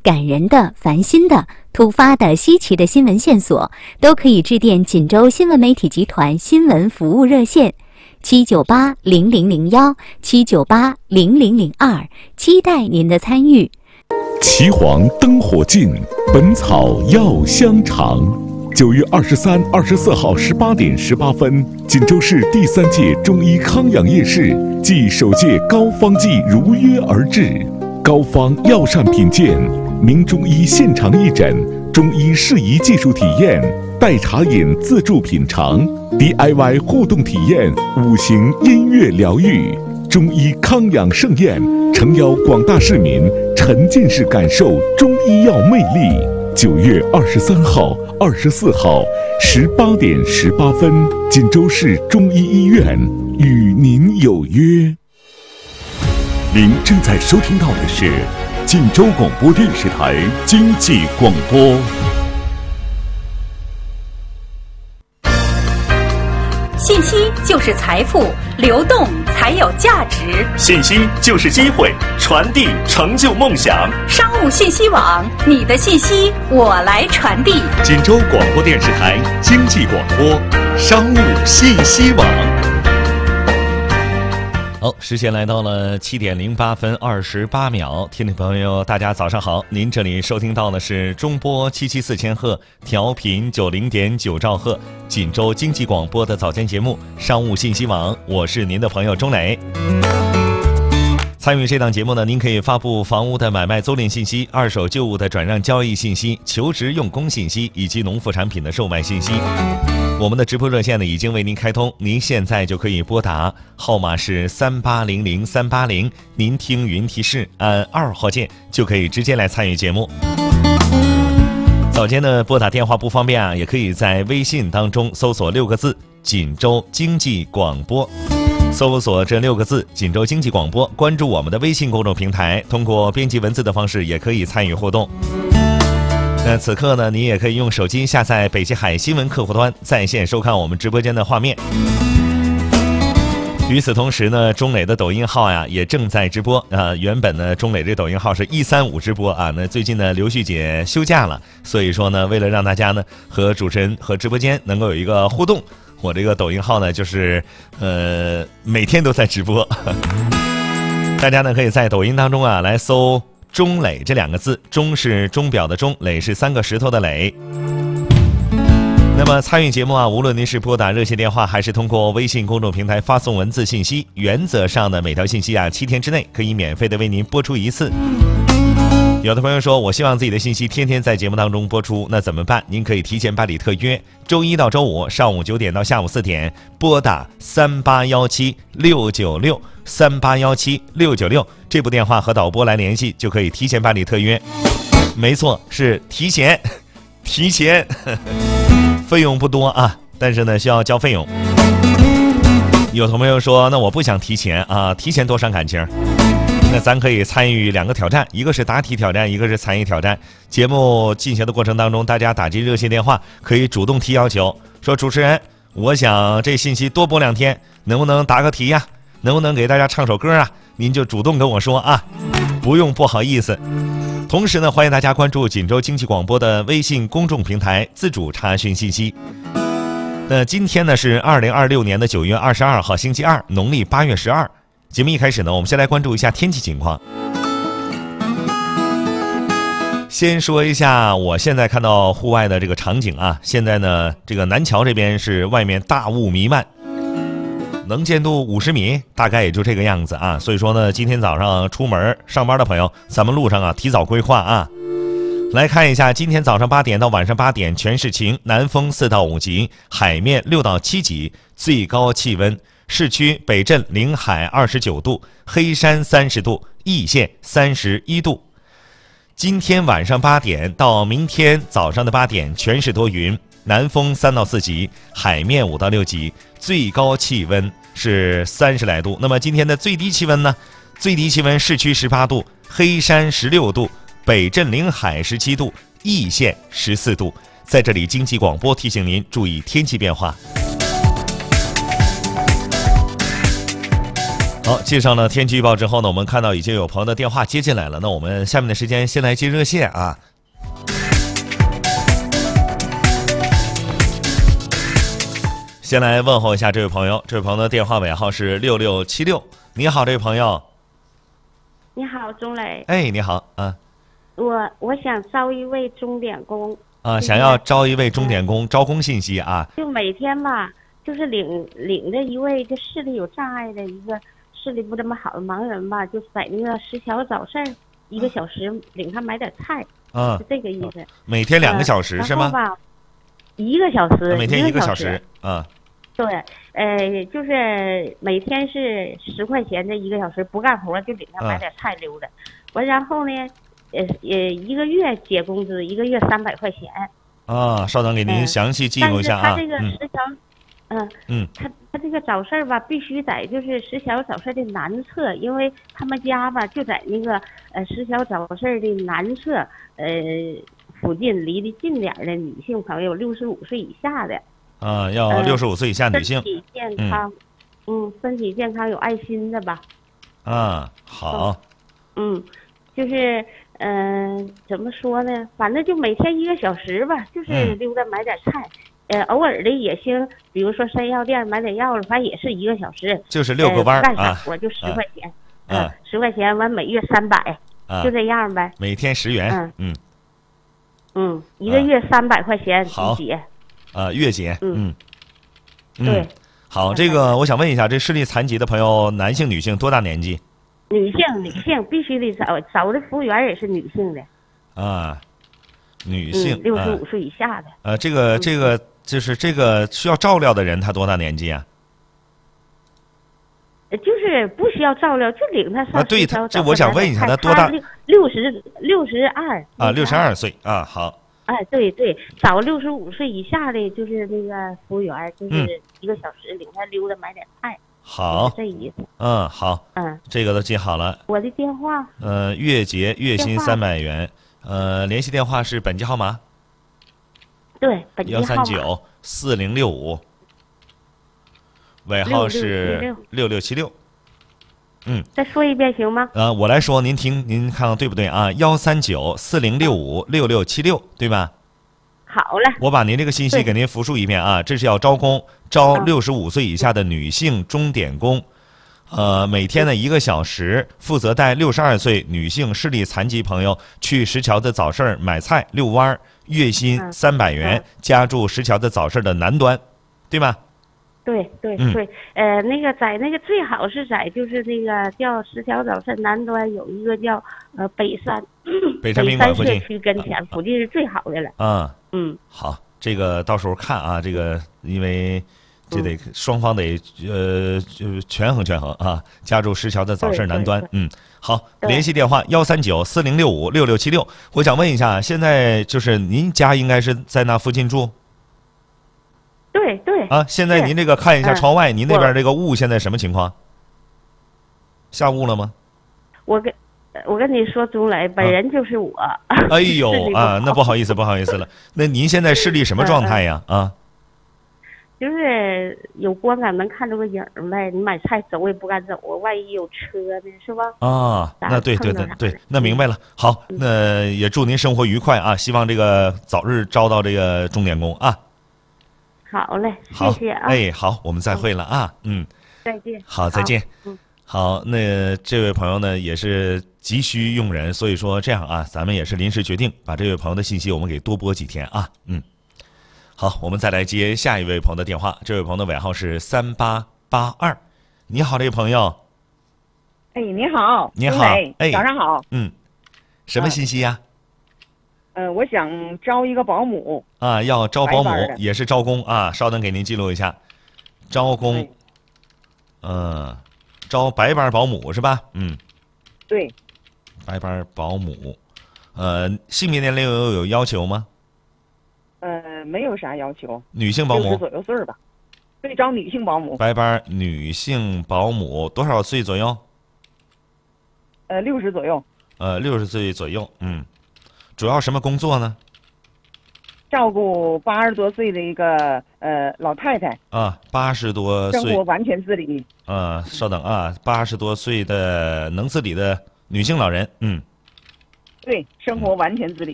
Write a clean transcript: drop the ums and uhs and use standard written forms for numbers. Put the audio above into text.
感人的、烦心的、突发的、稀奇的新闻线索，都可以致电锦州新闻媒体集团新闻服务热线798-0002，798-0002，期待您的参与。 岐黄灯火尽，本草药香长。9月23、24号18点18分，锦州市第3届中医康养夜市暨首届膏方季如约而至。膏方药膳品鉴，名中医现场义诊，中医适宜技术体验，代茶饮自助品尝， DIY 互动体验，5行音乐疗愈，中医康养盛宴，诚邀广大市民沉浸式感受中医药魅力。9月23号、24号18点18分，锦州市中医医院与您有约。 您正在收听到的是锦州广播电视台经济广播。 信息就是财富，流动才有价值。 信息就是机会，传递成就梦想。 商务信息网，你的信息我来传递。 锦州广播电视台经济广播，商务信息网。 好，时间来到了7点08分28秒，听众朋友大家早上好，您这里收听到的是中波774千赫，调频90.9兆赫，锦州经济广播的早间节目商务信息网，我是您的朋友钟磊。参与这档节目呢，您可以发布房屋的买卖租赁信息、二手旧物的转让交易信息、求职用工信息以及农副产品的售卖信息。我们的直播热线呢已经为您开通，您现在就可以拨打，号码是3800-380，您听云提示按2号键就可以直接来参与节目。早间呢拨打电话不方便啊，也可以在微信当中搜索6个字锦州经济广播，搜索这6个字锦州经济广播，关注我们的微信公众平台，通过编辑文字的方式也可以参与互动。那此刻呢，你也可以用手机下载北极海新闻客户端，在线收看我们直播间的画面。与此同时呢，钟磊的抖音号呀也正在直播原本呢钟磊这抖音号是135直播啊，那最近呢刘旭姐休假了，所以说呢为了让大家呢和主持人和直播间能够有一个互动，我这个抖音号呢就是每天都在直播。大家呢可以在抖音当中啊来搜钟磊这2个字，钟是钟表的钟，磊是3个石头的磊。那么参与节目啊，无论您是拨打热线电话还是通过微信公众平台发送文字信息，原则上的每条信息啊7天之内可以免费的为您播出1次。有的朋友说我希望自己的信息天天在节目当中播出，那怎么办？您可以提前办理特约，周一到周五上午9点到下午4点拨打3817-696，3817-696，这部电话和导播来联系就可以提前办理特约。没错，是提前费用不多啊，但是呢需要交费用。有的朋友说那我不想提前啊，提前多伤感情。那咱可以参与2个挑战，一个是答题挑战，一个是才艺挑战。节目进行的过程当中，大家打进热线电话可以主动提要求，说主持人我想这信息多播2天，能不能答个题呀？能不能给大家唱首歌啊？您就主动跟我说啊，不用不好意思。同时呢，欢迎大家关注锦州经济广播的微信公众平台，自主查询信息。那今天呢是2026年的9月22号星期二，农历8月12。节目一开始呢，我们先来关注一下天气情况。先说一下我现在看到户外的这个场景啊，现在呢这个南桥这边是外面大雾弥漫，能见度50米，大概也就这个样子啊。所以说呢，今天早上出门上班的朋友，咱们路上啊提早规划啊。来看一下，今天早上8点到晚上8点全是晴，南风4到5级，海面6到7级，最高气温市区北镇临海29度，黑山30度，易县31度。今天晚上8点到明天早上的8点全是多云，南风3到4级，海面5到6级，最高气温是30来度。那么今天的最低气温呢？最低气温市区18度，黑山16度，北镇临海17度，易县14度。在这里，经济广播提醒您注意天气变化。 好，接上了天气预报之后呢，我们看到已经有朋友的电话接进来了。那我们下面的时间先来接热线啊。先来问候一下这位朋友，这位朋友的电话尾号是6676。你好，这位朋友。 你好，钟磊。 哎，你好啊。 我想招一位钟点工。 啊，想要招一位钟点工，招工信息啊。 就每天吧，就是领着一位就视力有障碍的一个视力不这么好的盲人吧，就在那个石桥早市1个小时领他买点菜。 嗯， 是这个意思。 每天2个小时是吗？ 然后吧，1个小时。 每天1个小时。啊。 对，就是每天是10块钱，这1个小时不干活就领他买点菜溜达。完，然后呢，1个月结工资，1个月300块钱。 啊，稍等，给您详细记录一下啊。 但是他这个石桥，他这个早市吧，必须在就是石桥早市的南侧，因为他们家吧就在那个石桥早市的南侧，附近离得近点的女性朋友，65岁以下的。 啊，要65岁以下女性。 身体健康，身体健康有爱心的吧。 啊，好。 就是怎么说呢？反正就每天1个小时吧，就是溜达买点菜，偶尔的也行，比如说上药店买点药了，反正也是1个小时。 就是遛个弯干啥活就10块钱，10块钱完每月300，就这样呗。 每天10元。 1个月300块钱好结。 月结。 对。 好，这个我想问一下，这视力残疾的朋友，男性、女性，多大年纪？ 女性必须得找的服务员也是女性的。 啊，女性 ，65岁以下的。 这个就是这个需要照料的人，他多大年纪啊？ 就是不需要照料，就领他上。 对，这我想问一下，他多大 ？62 啊，62岁啊，好。 对，找65岁以下的，就是那个服务员，就是1个小时领他溜达买点菜。 好， 这意思。 好。这个都记好了。 我的电话。 月结月薪300元。联系电话是本机号码。 对，本机号码。 1394065，尾号是6676。 再说一遍行吗？ 我来说，您听，您看看对不对啊？13940656676，对吧？ 好嘞。 我把您这个信息给您复述一遍啊，这是要招工，招65岁以下的女性钟点工，每天的1个小时，负责带62岁女性视力残疾朋友去石桥的早市买菜遛弯，月薪300元，家住石桥的早市的南端，对吗？ 对，那个在那个最好是在就是那个叫石桥早市南端有一个叫北山宾馆附近社区跟前，附近是最好的了。 好，这个到时候看啊，这个因为这得双方得就权衡啊。家住石桥的早市南端。好，联系电话13940656676。我想问一下，现在就是您家应该是在那附近住？ 对。 现在您这个看一下窗外，您那边这个雾现在什么情况？下雾了吗？ 我跟你说，钟磊，本人就是我。 哎呦那不好意思了。那您现在视力什么状态呀？ 就是有光感能看着个影呗。你买菜走也不敢走啊，万一有车呢，是吧？ 那对，那明白了。好，那也祝您生活愉快啊！希望这个早日招到这个钟点工啊。 好嘞，谢谢啊。 好，我们再会了啊。 再见。 好，再见。好，那这位朋友呢也是急需用人，所以说这样啊，咱们也是临时决定把这位朋友的信息我们给多播几天啊。好，我们再来接下一位朋友的电话，这位朋友的尾号是3882。你好，这位朋友。 你好。 你好。 早上好。 什么信息呀？ 我想招一个保姆。 要招保姆，也是招工啊。稍等，给您记录一下。招工。招白班保姆是吧？ 对。 白班保姆。性别年龄有要求吗？ 没有啥要求。 女性保姆 60左右岁吧。对，招女性保姆。 白班女性保姆多少岁左右 ？60左右。 60岁左右。主要什么工作呢？ 照顾80多岁的一个老太太啊，80多岁， 生活完全自理。 稍等啊，80多岁的能自理的女性老人， 对，生活完全自理。